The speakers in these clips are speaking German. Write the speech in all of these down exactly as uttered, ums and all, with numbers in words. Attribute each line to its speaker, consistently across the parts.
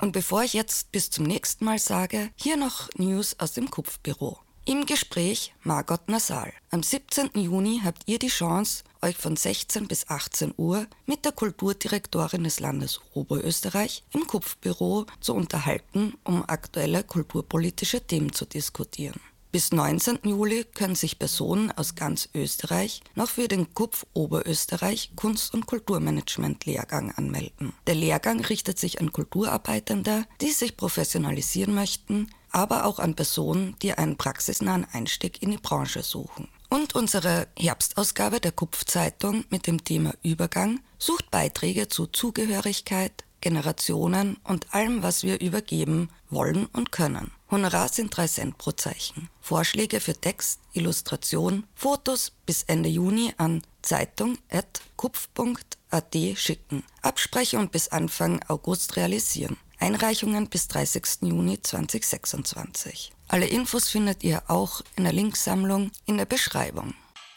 Speaker 1: Und bevor ich jetzt bis zum nächsten Mal sage, hier noch News aus dem Kupfbüro. Im Gespräch Margot Nasal. Am siebzehnten Juni habt ihr die Chance, euch von sechzehn bis achtzehn Uhr mit der Kulturdirektorin des Landes Oberösterreich im Kupfbüro zu unterhalten, um aktuelle kulturpolitische Themen zu diskutieren. Bis neunzehnten Juli können sich Personen aus ganz Österreich noch für den Kupf Oberösterreich Kunst- und Kulturmanagement-Lehrgang anmelden. Der Lehrgang richtet sich an Kulturarbeitende, die sich professionalisieren möchten, aber auch an Personen, die einen praxisnahen Einstieg in die Branche suchen. Und unsere Herbstausgabe der Kupf-Zeitung mit dem Thema Übergang sucht Beiträge zu Zugehörigkeit, Generationen und allem, was wir übergeben wollen und können. Honorar sind drei Cent pro Zeichen. Vorschläge für Text, Illustration, Fotos bis Ende Juni an zeitung at kupf punkt a t schicken. Absprechung bis Anfang August realisieren. Einreichungen bis dreißigsten Juni zweitausendsechsundzwanzig. Alle Infos findet ihr auch in der Linksammlung in der Beschreibung.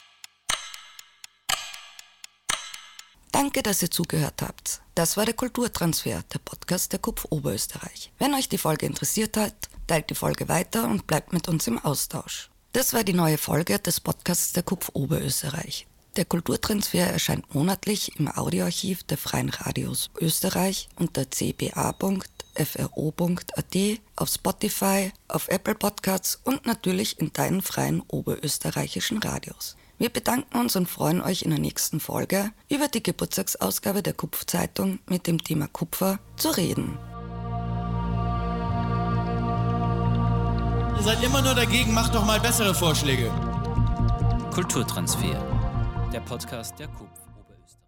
Speaker 1: Danke, dass ihr zugehört habt. Das war der Kulturtransfer, der Podcast der Kupf Oberösterreich. Wenn euch die Folge interessiert hat, teilt die Folge weiter und bleibt mit uns im Austausch. Das war die neue Folge des Podcasts der Kupf Oberösterreich. Der Kulturtransfer erscheint monatlich im Audioarchiv der Freien Radios Österreich unter c b a punkt f r o punkt a t, auf Spotify, auf Apple Podcasts und natürlich in deinen freien oberösterreichischen Radios. Wir bedanken uns und freuen euch in der nächsten Folge über die Geburtstagsausgabe der Kupf-Zeitung mit dem Thema Kupfer zu reden.
Speaker 2: Ihr seid immer nur dagegen, macht doch mal bessere Vorschläge.
Speaker 3: Kulturtransfer, der Podcast der Kupf Oberösterreich.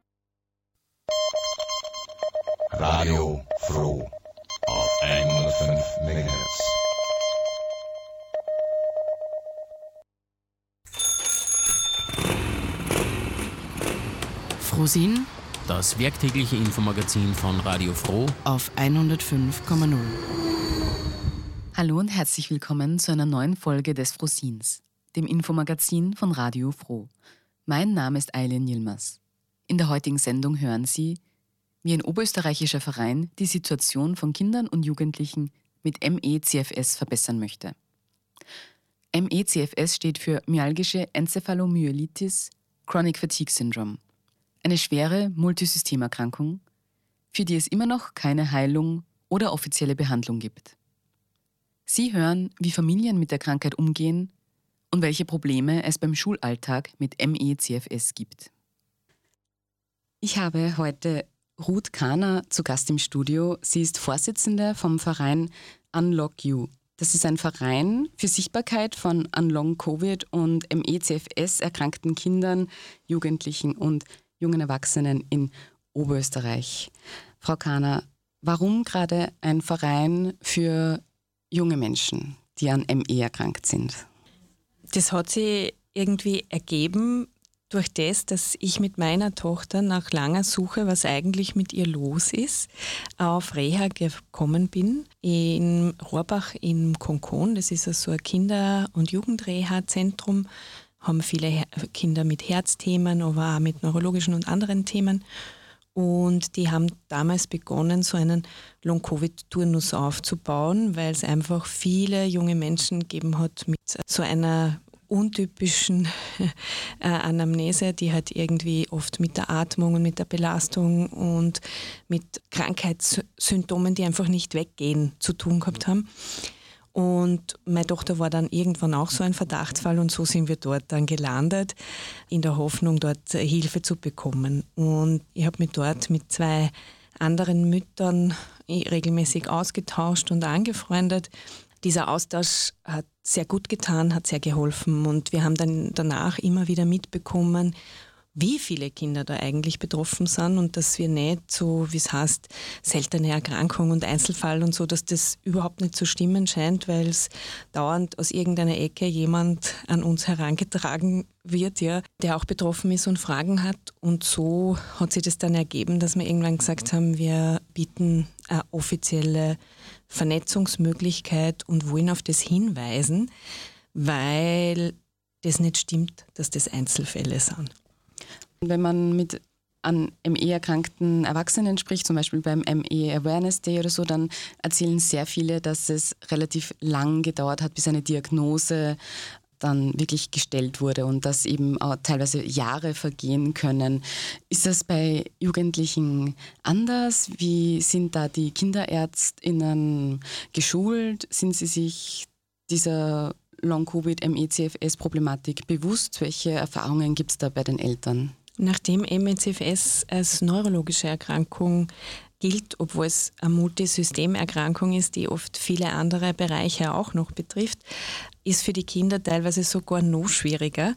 Speaker 4: Radio Froh auf hundertfünf Megahertz.
Speaker 5: Frohsinn
Speaker 6: Das werktägliche Infomagazin von Radio Froh
Speaker 5: auf hundertfünf Komma null. Hallo und herzlich willkommen zu einer neuen Folge des Frohsinns, dem Infomagazin von Radio Froh. Mein Name ist Eileen Yilmaz. In der heutigen Sendung hören Sie, wie ein oberösterreichischer Verein die Situation von Kindern und Jugendlichen mit M E C F S verbessern möchte. M E C F S steht für myalgische Enzephalomyelitis Chronic Fatigue Syndrome, eine schwere Multisystemerkrankung, für die es immer noch keine Heilung oder offizielle Behandlung gibt. Sie hören, wie Familien mit der Krankheit umgehen und welche Probleme es beim Schulalltag mit M E C F S gibt. Ich habe heute Ruth Kahner zu Gast im Studio. Sie ist Vorsitzende vom Verein Unlock You. Das ist ein Verein für Sichtbarkeit von Long-Covid und M E C F S erkrankten Kindern, Jugendlichen und jungen Erwachsenen in Oberösterreich. Frau Kahner, warum gerade ein Verein für junge Menschen, die an M E erkrankt sind?
Speaker 7: Das hat sich irgendwie ergeben durch das, dass ich mit meiner Tochter nach langer Suche, was eigentlich mit ihr los ist, auf Reha gekommen bin. In Rohrbach im Konkon, das ist so ein Kinder- und Jugendreha-Zentrum, haben viele Kinder mit Herzthemen, aber auch mit neurologischen und anderen Themen. Und die haben damals begonnen, so einen Long-Covid-Turnus aufzubauen, weil es einfach viele junge Menschen gegeben hat mit so einer untypischen äh, Anamnese, die halt irgendwie oft mit der Atmung und mit der Belastung und mit Krankheitssymptomen, die einfach nicht weggehen, zu tun gehabt haben. Und meine Tochter war dann irgendwann auch so ein Verdachtsfall und so sind wir dort dann gelandet, in der Hoffnung, dort Hilfe zu bekommen. Und ich habe mich dort mit zwei anderen Müttern regelmäßig ausgetauscht und angefreundet. Dieser Austausch hat sehr gut getan, hat sehr geholfen und wir haben dann danach immer wieder mitbekommen, wie viele Kinder da eigentlich betroffen sind und dass wir nicht so, wie es heißt, seltene Erkrankung und Einzelfall und so, dass das überhaupt nicht zu stimmen scheint, weil es dauernd aus irgendeiner Ecke jemand an uns herangetragen wird, ja, der auch betroffen ist und Fragen hat. Und so hat sich das dann ergeben, dass wir irgendwann gesagt haben, wir bieten eine offizielle Vernetzungsmöglichkeit und wollen auf das hinweisen, weil das nicht stimmt, dass das Einzelfälle sind.
Speaker 5: Wenn man mit an M E-erkrankten Erwachsenen spricht, zum Beispiel beim M E Awareness Day oder so, dann erzählen sehr viele, dass es relativ lang gedauert hat, bis eine Diagnose dann wirklich gestellt wurde und dass eben auch teilweise Jahre vergehen können. Ist das bei Jugendlichen anders? Wie sind da die KinderärztInnen geschult? Sind sie sich dieser Long-Covid-M E C F S-Problematik bewusst? Welche Erfahrungen gibt es da bei den Eltern?
Speaker 7: Nachdem M E C F S als neurologische Erkrankung gilt, obwohl es eine Multisystemerkrankung ist, die oft viele andere Bereiche auch noch betrifft, ist für die Kinder teilweise sogar noch schwieriger,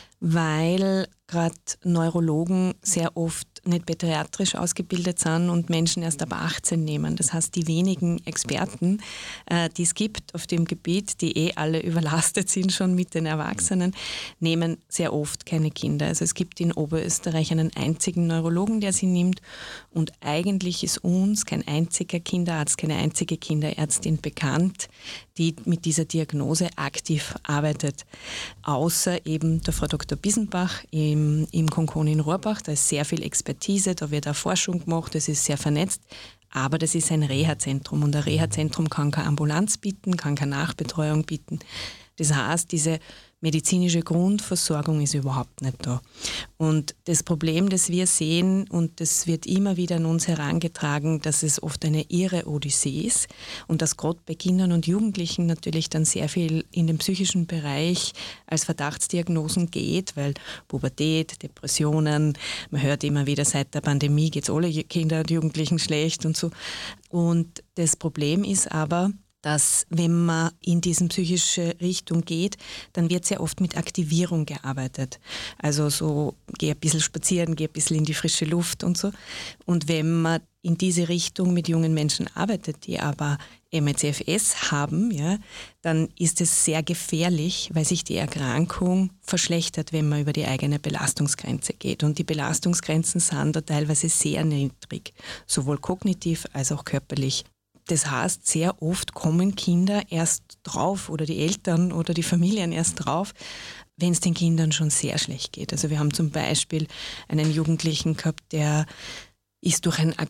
Speaker 7: weil gerade Neurologen sehr oft nicht pädiatrisch ausgebildet sind und Menschen erst ab achtzehn nehmen. Das heißt, die wenigen Experten, äh, die es gibt auf dem Gebiet, die eh alle überlastet sind schon mit den Erwachsenen, nehmen sehr oft keine Kinder. Also es gibt in Oberösterreich einen einzigen Neurologen, der sie nimmt, und eigentlich ist uns kein einziger Kinderarzt, keine einzige Kinderärztin bekannt, die mit dieser Diagnose aktiv arbeitet. Außer eben der Frau Doktor Bissenbach im, im Konkon in Rohrbach. Da ist sehr viel Expertise, da wird auch Forschung gemacht, das ist sehr vernetzt. Aber das ist ein Reha-Zentrum und ein Reha-Zentrum kann keine Ambulanz bieten, kann keine Nachbetreuung bieten. Das heißt, diese medizinische Grundversorgung ist überhaupt nicht da. Und das Problem, das wir sehen, und das wird immer wieder an uns herangetragen, dass es oft eine irre Odyssee ist und dass gerade bei Kindern und Jugendlichen natürlich dann sehr viel in den psychischen Bereich als Verdachtsdiagnosen geht, weil Pubertät, Depressionen, man hört immer wieder, seit der Pandemie geht es alle Kinder und Jugendlichen schlecht und so. Und das Problem ist aber, dass wenn man in diese psychische Richtung geht, dann wird sehr oft mit Aktivierung gearbeitet. Also so, geh ein bisschen spazieren, geh ein bisschen in die frische Luft und so. Und wenn man in diese Richtung mit jungen Menschen arbeitet, die aber M E C F S haben, ja, dann ist es sehr gefährlich, weil sich die Erkrankung verschlechtert, wenn man über die eigene Belastungsgrenze geht. Und die Belastungsgrenzen sind da teilweise sehr niedrig, sowohl kognitiv als auch körperlich. Das heißt, sehr oft kommen Kinder erst drauf oder die Eltern oder die Familien erst drauf, wenn es den Kindern schon sehr schlecht geht. Also wir haben zum Beispiel einen Jugendlichen gehabt, der ist durch ein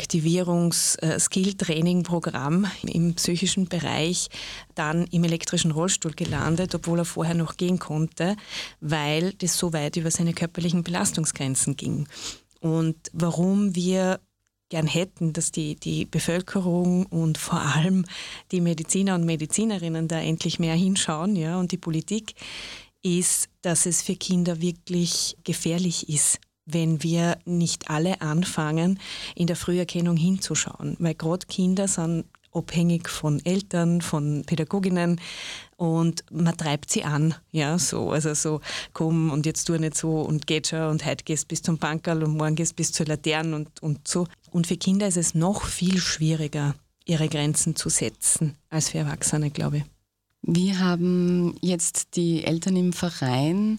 Speaker 7: Aktivierungs-Skill-Training-Programm im psychischen Bereich dann im elektrischen Rollstuhl gelandet, obwohl er vorher noch gehen konnte, weil das so weit über seine körperlichen Belastungsgrenzen ging. Und warum wir gern hätten, dass die, die Bevölkerung und vor allem die Mediziner und Medizinerinnen da endlich mehr hinschauen, ja, und die Politik, ist, dass es für Kinder wirklich gefährlich ist, wenn wir nicht alle anfangen, in der Früherkennung hinzuschauen. Weil gerade Kinder sind abhängig von Eltern, von Pädagoginnen und man treibt sie an, ja, so, also so, komm und jetzt tu nicht so und geht schon und heute gehst bis zum Bankerl und morgen gehst bis zur Laterne und, und so. Und für Kinder ist es noch viel schwieriger, ihre Grenzen zu setzen, als für Erwachsene, glaube ich.
Speaker 5: Wie haben jetzt die Eltern im Verein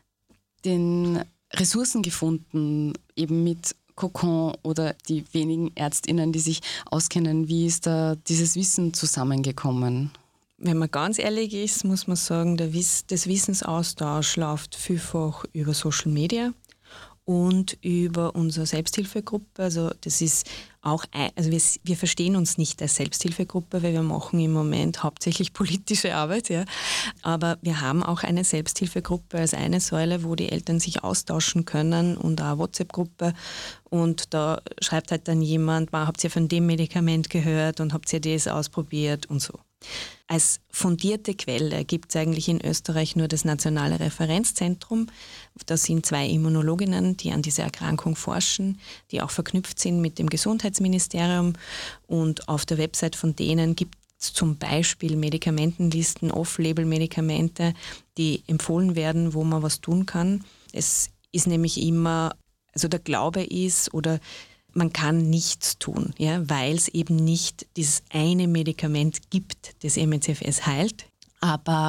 Speaker 5: den Ressourcen gefunden, eben mit Kokon oder die wenigen ÄrztInnen, die sich auskennen? Wie ist da dieses Wissen zusammengekommen?
Speaker 7: Wenn man ganz ehrlich ist, muss man sagen, der Wiss- das Wissensaustausch läuft vielfach über Social Media und über unsere Selbsthilfegruppe. Also das ist auch, ein, also wir, wir verstehen uns nicht als Selbsthilfegruppe, weil wir machen im Moment hauptsächlich politische Arbeit, ja. Aber wir haben auch eine Selbsthilfegruppe als eine Säule, wo die Eltern sich austauschen können und auch eine WhatsApp-Gruppe. Und da schreibt halt dann jemand, habt ihr von dem Medikament gehört und habt ihr das ausprobiert und so. Als fundierte Quelle gibt es eigentlich in Österreich nur das Nationale Referenzzentrum. Das sind zwei Immunologinnen, die an dieser Erkrankung forschen, die auch verknüpft sind mit dem Gesundheitsministerium. Und auf der Website von denen gibt es zum Beispiel Medikamentenlisten, Off-Label-Medikamente, die empfohlen werden, wo man was tun kann. Es ist nämlich immer, also der Glaube ist oder man kann nichts tun, ja, weil es eben nicht dieses eine Medikament gibt, das M E C F S heilt. Aber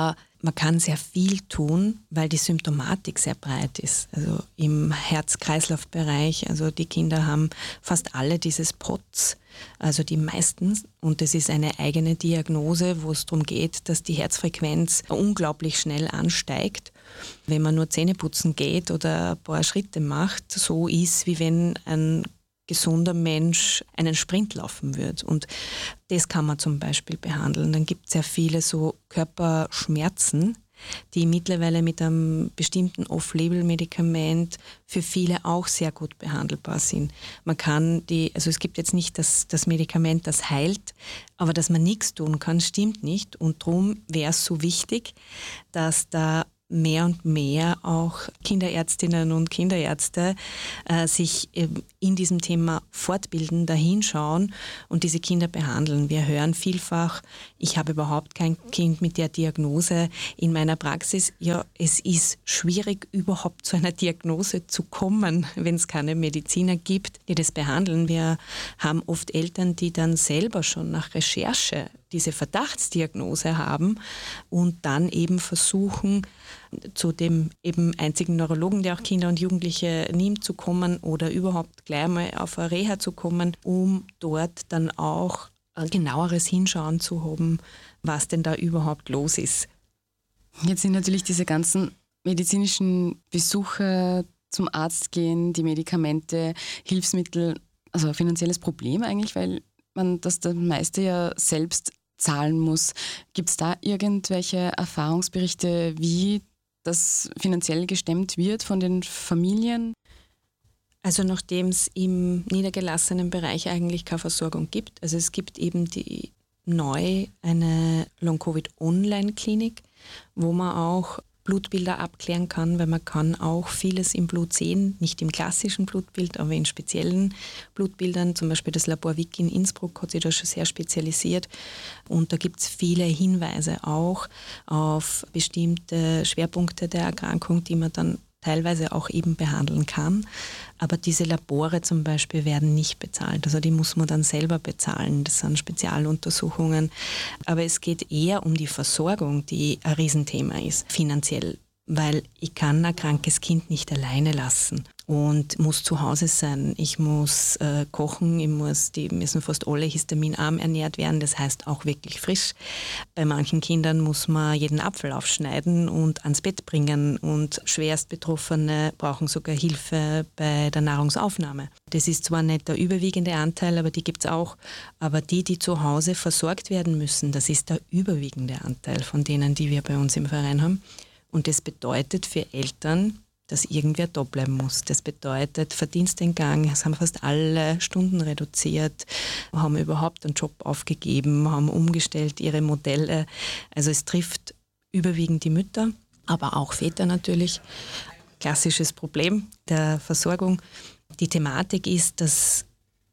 Speaker 7: man kann sehr viel tun, weil die Symptomatik sehr breit ist. Also im Herz-Kreislauf-Bereich, also die Kinder haben fast alle dieses P O T S, also die meisten. Und das ist eine eigene Diagnose, wo es darum geht, dass die Herzfrequenz unglaublich schnell ansteigt. Wenn man nur Zähne putzen geht oder ein paar Schritte macht, so ist, wie wenn ein gesunder Mensch einen Sprint laufen würde. Und das kann man zum Beispiel behandeln. Dann gibt es ja viele so Körperschmerzen, die mittlerweile mit einem bestimmten Off-Label-Medikament für viele auch sehr gut behandelbar sind. Man kann die, also es gibt jetzt nicht das, das Medikament, das heilt, aber dass man nichts tun kann, stimmt nicht. Und darum wäre es so wichtig, dass da mehr und mehr auch Kinderärztinnen und Kinderärzte äh, sich in diesem Thema fortbilden, dahinschauen und diese Kinder behandeln. Wir hören vielfach, ich habe überhaupt kein Kind mit der Diagnose in meiner Praxis. Ja, es ist schwierig, überhaupt zu einer Diagnose zu kommen, wenn es keine Mediziner gibt, die das behandeln. Wir haben oft Eltern, die dann selber schon nach Recherche diese Verdachtsdiagnose haben und dann eben versuchen, zu dem eben einzigen Neurologen, der auch Kinder und Jugendliche nimmt, zu kommen oder überhaupt gleich mal auf eine Reha zu kommen, um dort dann auch ein genaueres Hinschauen zu haben, was denn da überhaupt los ist.
Speaker 5: Jetzt sind natürlich diese ganzen medizinischen Besuche, zum Arzt gehen, die Medikamente, Hilfsmittel, also ein finanzielles Problem eigentlich, weil man das dann meiste ja selbst zahlen muss. Gibt es da irgendwelche Erfahrungsberichte, wie das finanziell gestemmt wird von den Familien?
Speaker 7: Also nachdem es im niedergelassenen Bereich eigentlich keine Versorgung gibt, also es gibt eben die neu eine Long-Covid-Online-Klinik, wo man auch Blutbilder abklären kann, weil man kann auch vieles im Blut sehen, nicht im klassischen Blutbild, aber in speziellen Blutbildern. Zum Beispiel das Labor Vic in Innsbruck hat sich da schon sehr spezialisiert und da gibt es viele Hinweise auch auf bestimmte Schwerpunkte der Erkrankung, die man dann teilweise auch eben behandeln kann. Aber diese Labore zum Beispiel werden nicht bezahlt. Also die muss man dann selber bezahlen. Das sind Spezialuntersuchungen. Aber es geht eher um die Versorgung, die ein Riesenthema ist, finanziell. Weil ich kann ein krankes Kind nicht alleine lassen und muss zu Hause sein. Ich muss äh, kochen, ich muss, die müssen fast alle histaminarm ernährt werden, das heißt auch wirklich frisch. Bei manchen Kindern muss man jeden Apfel aufschneiden und ans Bett bringen und Schwerstbetroffene brauchen sogar Hilfe bei der Nahrungsaufnahme. Das ist zwar nicht der überwiegende Anteil, aber die gibt es auch. Aber die, die zu Hause versorgt werden müssen, das ist der überwiegende Anteil von denen, die wir bei uns im Verein haben. Und das bedeutet für Eltern, dass irgendwer da bleiben muss. Das bedeutet Verdienstentgang, es haben fast alle Stunden reduziert, haben überhaupt einen Job aufgegeben, haben umgestellt ihre Modelle. Also es trifft überwiegend die Mütter, aber auch Väter natürlich. Klassisches Problem der Versorgung. Die Thematik ist, dass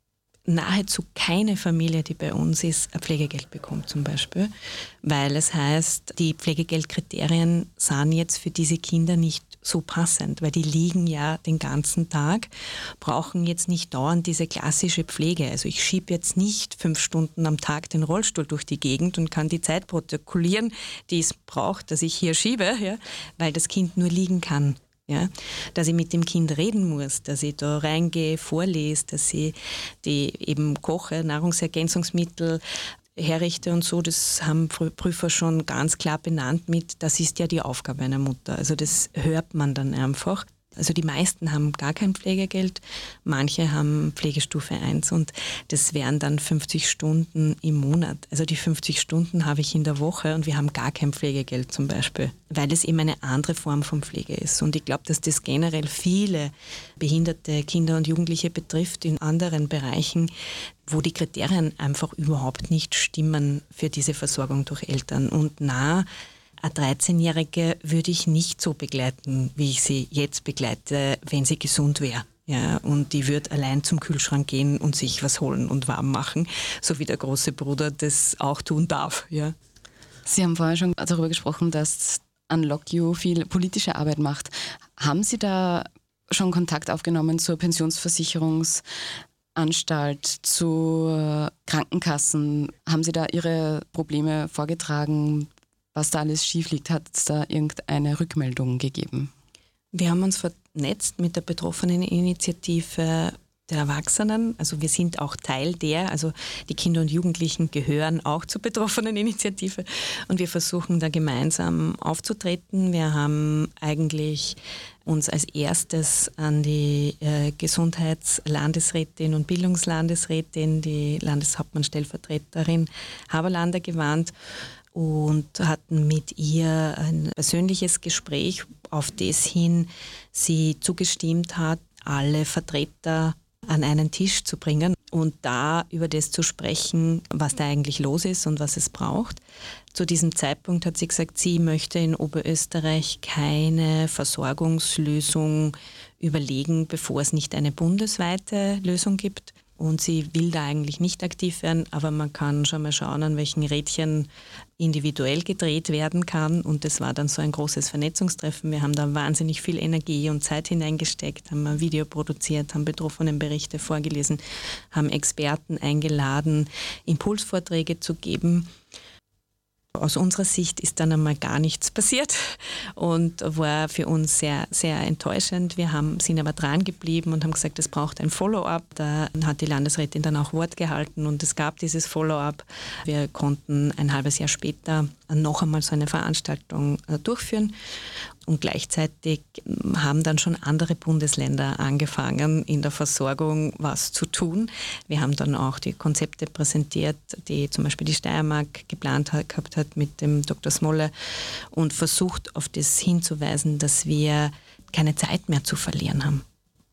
Speaker 7: nahezu keine Familie, die bei uns ist, ein Pflegegeld bekommt zum Beispiel, weil es heißt, die Pflegegeldkriterien sind jetzt für diese Kinder nicht so passend, weil die liegen ja den ganzen Tag, brauchen jetzt nicht dauernd diese klassische Pflege. Also ich schiebe jetzt nicht fünf Stunden am Tag den Rollstuhl durch die Gegend und kann die Zeit protokollieren, die es braucht, dass ich hier schiebe, ja, weil das Kind nur liegen kann. Ja, dass ich mit dem Kind reden muss, dass ich da reingehe, vorlese, dass ich die eben koche, Nahrungsergänzungsmittel herrichte und so, das haben Prüfer schon ganz klar benannt mit, das ist ja die Aufgabe einer Mutter. Also das hört man dann einfach. Also die meisten haben gar kein Pflegegeld, manche haben Pflegestufe eins und das wären dann fünfzig Stunden im Monat. Also die fünfzig Stunden habe ich in der Woche und wir haben gar kein Pflegegeld zum Beispiel, weil es eben eine andere Form von Pflege ist. Und ich glaube, dass das generell viele behinderte Kinder und Jugendliche betrifft in anderen Bereichen, wo die Kriterien einfach überhaupt nicht stimmen für diese Versorgung durch Eltern. Und na, eine dreizehnjährige würde ich nicht so begleiten, wie ich sie jetzt begleite, wenn sie gesund wäre. Ja, und die würde allein zum Kühlschrank gehen und sich was holen und warm machen, so wie der große Bruder das auch tun darf. Ja.
Speaker 5: Sie haben vorher schon darüber gesprochen, dass Unlock You viel politische Arbeit macht. Haben Sie da schon Kontakt aufgenommen zur Pensionsversicherungsanstalt, zu Krankenkassen? Haben Sie da Ihre Probleme vorgetragen? was da alles schief liegt? Hat es da irgendeine Rückmeldung gegeben?
Speaker 7: Wir haben uns vernetzt mit der Betroffeneninitiative der Erwachsenen. Also wir sind auch Teil der, also die Kinder und Jugendlichen gehören auch zur Betroffeneninitiative und wir versuchen da gemeinsam aufzutreten. Wir haben eigentlich uns als erstes an die äh, Gesundheitslandesrätin und Bildungslandesrätin, die Landeshauptmann-Stellvertreterin Haberlander gewandt und hatten mit ihr ein persönliches Gespräch, auf das hin sie zugestimmt hat, alle Vertreter an einen Tisch zu bringen und da über das zu sprechen, was da eigentlich los ist und was es braucht. Zu diesem Zeitpunkt hat sie gesagt, sie möchte in Oberösterreich keine Versorgungslösung überlegen, bevor es nicht eine bundesweite Lösung gibt. Und sie will da eigentlich nicht aktiv werden, aber man kann schon mal schauen, an welchen Rädchen individuell gedreht werden kann. Und das war dann so ein großes Vernetzungstreffen. Wir haben da wahnsinnig viel Energie und Zeit hineingesteckt, haben ein Video produziert, haben Betroffenenberichte vorgelesen, haben Experten eingeladen, Impulsvorträge zu geben. Aus unserer Sicht ist dann einmal gar nichts passiert und war für uns sehr, sehr enttäuschend. Wir haben, sind aber dran geblieben und haben gesagt, es braucht ein Follow-up. Da hat die Landesrätin dann auch Wort gehalten und es gab dieses Follow-up. Wir konnten ein halbes Jahr später noch einmal so eine Veranstaltung durchführen. Und gleichzeitig haben dann schon andere Bundesländer angefangen, in der Versorgung was zu tun. Wir haben dann auch die Konzepte präsentiert, die zum Beispiel die Steiermark geplant hat, gehabt hat mit dem Doktor Smolle und versucht, auf das hinzuweisen, dass wir keine Zeit mehr zu verlieren haben.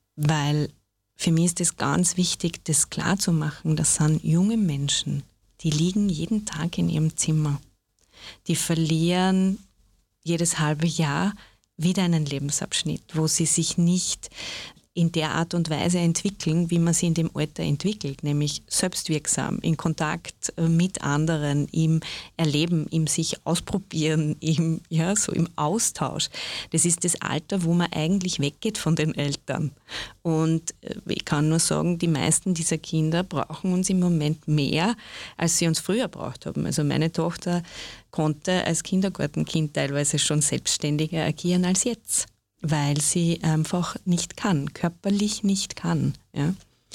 Speaker 7: Weil für mich ist es ganz wichtig, das klarzumachen, das sind junge Menschen, die liegen jeden Tag in ihrem Zimmer. Die verlieren jedes halbe Jahr wieder einen Lebensabschnitt, wo sie sich nicht in der Art und Weise entwickeln, wie man sie in dem Alter entwickelt, nämlich selbstwirksam, in Kontakt mit anderen, im Erleben, im sich ausprobieren, im, ja, so im Austausch. Das ist das Alter, wo man eigentlich weggeht von den Eltern. Und ich kann nur sagen, die meisten dieser Kinder brauchen uns im Moment mehr, als sie uns früher braucht haben. Also meine Tochter konnte als Kindergartenkind teilweise schon selbstständiger agieren als jetzt, weil sie einfach nicht kann, körperlich nicht kann. Ja.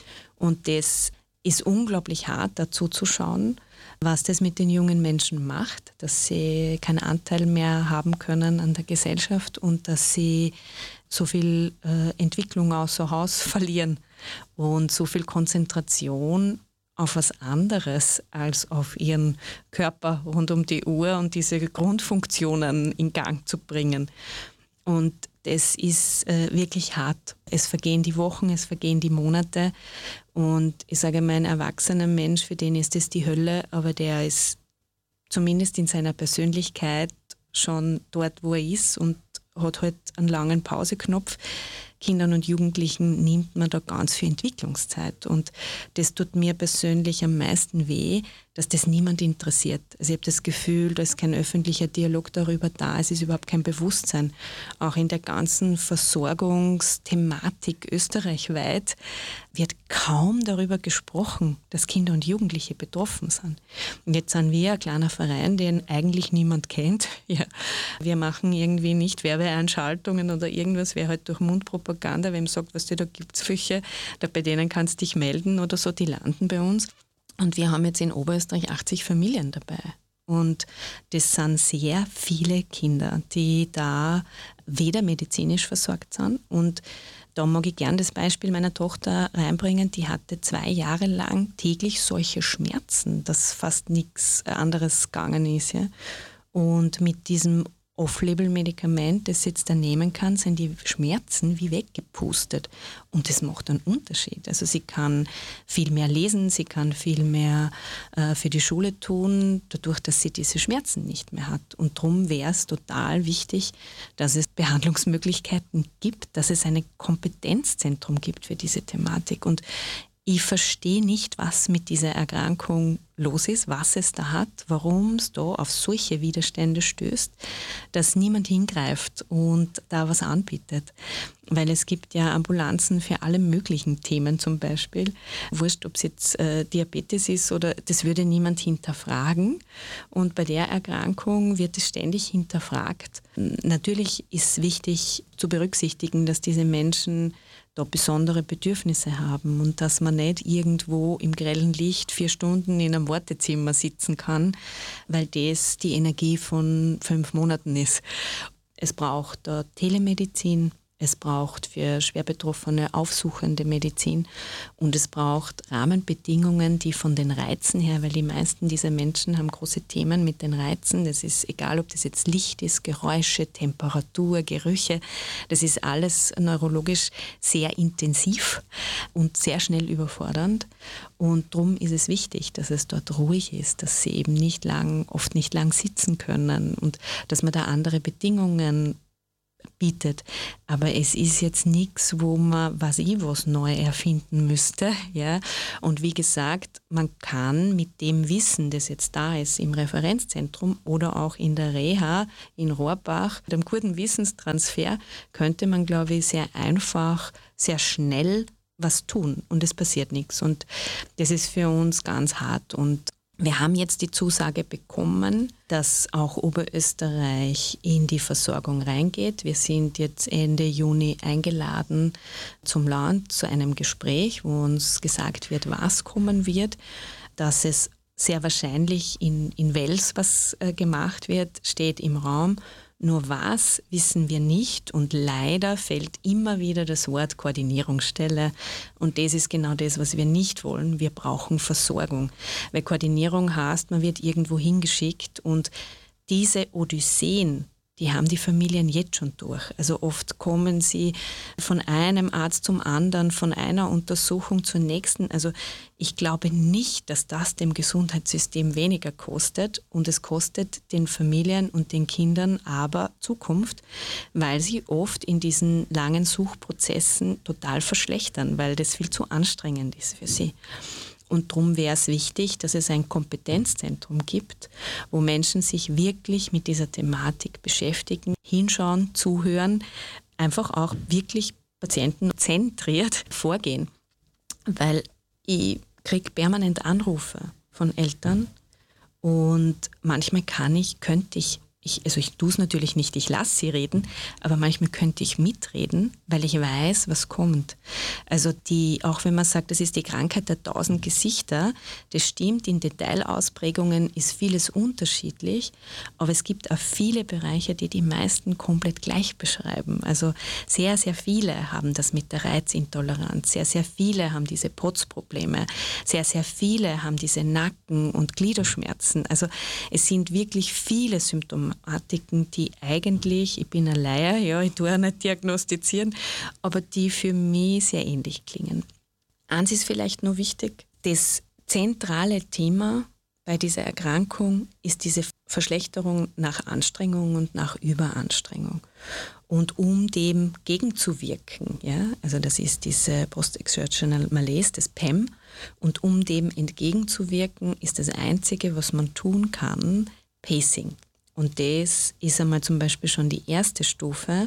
Speaker 7: Und das ist unglaublich hart, dazu zu schauen, was das mit den jungen Menschen macht, dass sie keinen Anteil mehr haben können an der Gesellschaft und dass sie so viel äh, Entwicklung außer Haus verlieren und so viel Konzentration auf was anderes als auf ihren Körper rund um die Uhr und diese Grundfunktionen in Gang zu bringen. Und das ist äh, wirklich hart. Es vergehen die Wochen, es vergehen die Monate und ich sage mal, ein erwachsener Mensch, für den ist das die Hölle, aber der ist zumindest in seiner Persönlichkeit schon dort, wo er ist und hat halt einen langen Pauseknopf. Kindern und Jugendlichen nimmt man da ganz viel Entwicklungszeit und das tut mir persönlich am meisten weh, dass das niemand interessiert. Also ich habe das Gefühl, da ist kein öffentlicher Dialog darüber da, es ist überhaupt kein Bewusstsein. Auch in der ganzen Versorgungsthematik österreichweit wird kaum darüber gesprochen, dass Kinder und Jugendliche betroffen sind. Und jetzt sind wir ein kleiner Verein, den eigentlich niemand kennt. Ja, wir machen irgendwie nicht Werbeeinschaltungen oder irgendwas, wer halt durch Mundpropaganda, wem sagt, was da gibt es Flüche, da bei denen kannst du dich melden oder so, die landen bei uns. Und wir haben jetzt in Oberösterreich achtzig Familien dabei. Und das sind sehr viele Kinder, die da weder medizinisch versorgt sind. Und da mag ich gern das Beispiel meiner Tochter reinbringen. Die hatte zwei Jahre lang täglich solche Schmerzen, dass fast nichts anderes gegangen ist. Ja. Und mit diesem Off-Label-Medikament, das sie jetzt da nehmen kann, sind die Schmerzen wie weggepustet. Und das macht einen Unterschied. Also sie kann viel mehr lesen, sie kann viel mehr äh, für die Schule tun, dadurch, dass sie diese Schmerzen nicht mehr hat. Und darum wäre es total wichtig, dass es Behandlungsmöglichkeiten gibt, dass es ein Kompetenzzentrum gibt für diese Thematik. Und ich verstehe nicht, was mit dieser Erkrankung los ist, was es da hat, warum es da auf solche Widerstände stößt, dass niemand hingreift und da was anbietet. Weil es gibt ja Ambulanzen für alle möglichen Themen zum Beispiel. Wurscht, ob es jetzt äh, Diabetes ist oder das würde niemand hinterfragen. Und bei der Erkrankung wird es ständig hinterfragt. Natürlich ist wichtig zu berücksichtigen, dass diese Menschen da besondere Bedürfnisse haben und dass man nicht irgendwo im grellen Licht vier Stunden in einem Wartezimmer sitzen kann, weil das die Energie von fünf Monaten ist. Es braucht da Telemedizin, es braucht für Schwerbetroffene aufsuchende Medizin und es braucht Rahmenbedingungen, die von den Reizen her, weil die meisten dieser Menschen haben große Themen mit den Reizen. Das ist egal, ob das jetzt Licht ist, Geräusche, Temperatur, Gerüche. Das ist alles neurologisch sehr intensiv und sehr schnell überfordernd. Und darum ist es wichtig, dass es dort ruhig ist, dass sie eben nicht lang, oft nicht lang sitzen können und dass man da andere Bedingungen bietet. Aber es ist jetzt nichts, wo man, was ich was neu erfinden müsste. Ja? Und wie gesagt, man kann mit dem Wissen, das jetzt da ist im Referenzzentrum oder auch in der Reha in Rohrbach, mit einem guten Wissenstransfer, könnte man, glaube ich, sehr einfach, sehr schnell was tun. Und es passiert nichts. Und das ist für uns ganz hart. Und wir haben jetzt die Zusage bekommen, dass auch Oberösterreich in die Versorgung reingeht. Wir sind jetzt Ende Juni eingeladen zum Land zu einem Gespräch, wo uns gesagt wird, was kommen wird, dass es sehr wahrscheinlich in, in Wels was äh, gemacht wird, steht im Raum. Nur was, wissen wir nicht und leider fällt immer wieder das Wort Koordinierungsstelle und das ist genau das, was wir nicht wollen. Wir brauchen Versorgung, weil Koordinierung heißt, man wird irgendwo hingeschickt und diese Odysseen, die haben die Familien jetzt schon durch. Also oft kommen sie von einem Arzt zum anderen, von einer Untersuchung zur nächsten. Also ich glaube nicht, dass das dem Gesundheitssystem weniger kostet und es kostet den Familien und den Kindern aber Zukunft, weil sie oft in diesen langen Suchprozessen total verschlechtern, weil das viel zu anstrengend ist für sie. Und darum wäre es wichtig, dass es ein Kompetenzzentrum gibt, wo Menschen sich wirklich mit dieser Thematik beschäftigen, hinschauen, zuhören, einfach auch wirklich patientenzentriert vorgehen. Weil ich kriege permanent Anrufe von Eltern und manchmal kann ich, könnte ich, ich also ich tue es natürlich nicht, ich lasse sie reden, aber manchmal könnte ich mitreden, weil ich weiß, was kommt. Also die, auch wenn man sagt, das ist die Krankheit der tausend Gesichter, das stimmt, in Detailausprägungen ist vieles unterschiedlich, aber es gibt auch viele Bereiche, die die meisten komplett gleich beschreiben. Also sehr, sehr viele haben das mit der Reizintoleranz, sehr, sehr viele haben diese P O T S-Probleme, sehr, sehr viele haben diese Nacken- und Gliederschmerzen. Also es sind wirklich viele Symptome, die eigentlich, ich bin ein Laie, ja, ich tue auch nicht diagnostizieren, aber die für mich sehr ähnlich klingen. Eins ist vielleicht nur wichtig, das zentrale Thema bei dieser Erkrankung ist diese Verschlechterung nach Anstrengung und nach Überanstrengung. Und um dem gegenzuwirken, ja, also das ist diese Post-Exertional Malaise, das P E M, und um dem entgegenzuwirken, ist das Einzige, was man tun kann, Pacing. Und das ist einmal zum Beispiel schon die erste Stufe,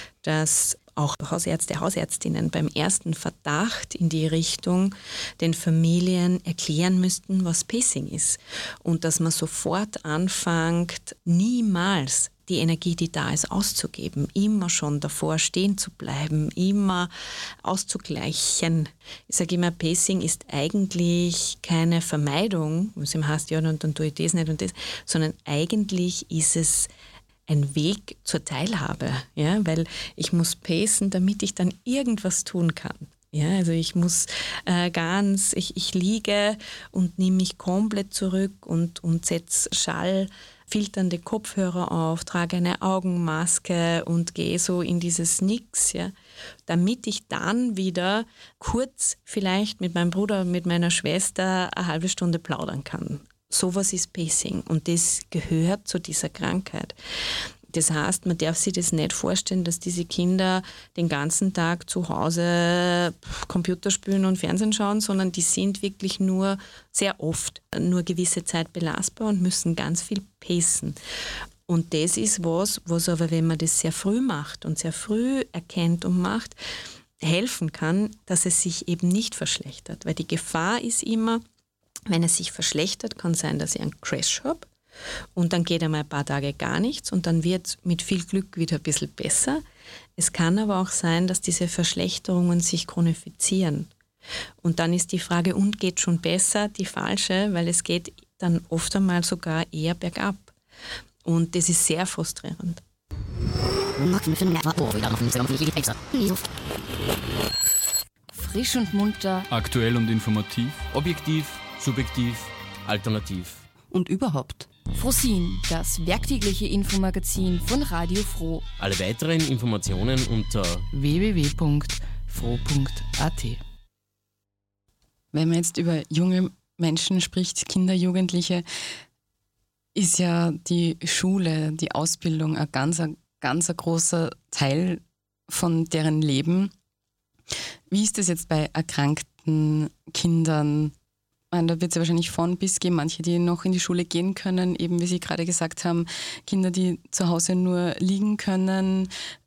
Speaker 7: dass auch Hausärzte, Hausärztinnen beim ersten Verdacht in die Richtung den Familien erklären müssten, was Pacing ist. Und dass man sofort anfängt, niemals die Energie, die da ist, auszugeben, immer schon davor stehen zu bleiben, immer auszugleichen. Ich sage immer, Pacing ist eigentlich keine Vermeidung, was ihm heißt, ja, und dann tue ich das nicht und das, sondern eigentlich ist es ein Weg zur Teilhabe, ja, weil ich muss pacen, damit ich dann irgendwas tun kann. Ja, also ich muss äh, ganz, ich, ich liege und nehme mich komplett zurück und, und setze schallfilternde Kopfhörer auf, trage eine Augenmaske und gehe so in dieses Nix, ja, damit ich dann wieder kurz vielleicht mit meinem Bruder, mit meiner Schwester eine halbe Stunde plaudern kann. Sowas ist Pacing und das gehört zu dieser Krankheit. Das heißt, man darf sich das nicht vorstellen, dass diese Kinder den ganzen Tag zu Hause Computer spielen und Fernsehen schauen, sondern die sind wirklich nur sehr oft nur gewisse Zeit belastbar und müssen ganz viel pacen. Und das ist was, was aber, wenn man das sehr früh macht und sehr früh erkennt und macht, helfen kann, dass es sich eben nicht verschlechtert. Weil die Gefahr ist immer, wenn es sich verschlechtert, kann sein, dass ich einen Crash habe. Und dann geht einmal ein paar Tage gar nichts und dann wird es mit viel Glück wieder ein bisschen besser. Es kann aber auch sein, dass diese Verschlechterungen sich chronifizieren. Und dann ist die Frage, und geht schon besser, die falsche, weil es geht dann oft einmal sogar eher bergab. Und das ist sehr frustrierend.
Speaker 5: Frisch und munter.
Speaker 3: Aktuell und informativ. Objektiv, subjektiv, alternativ.
Speaker 5: Und überhaupt. Frosin, das werktägliche Infomagazin von Radio Froh.
Speaker 6: Alle weiteren Informationen unter
Speaker 5: w w w punkt froh punkt a t. Wenn man jetzt über junge Menschen spricht, Kinder, Jugendliche, ist ja die Schule, die Ausbildung ein ganz, ein ganz ein großer Teil von deren Leben. Wie ist das jetzt bei erkrankten Kindern? Da wird es ja wahrscheinlich von bis geben, manche, die noch in die Schule gehen können, eben wie Sie gerade gesagt haben, Kinder, die zu Hause nur liegen können.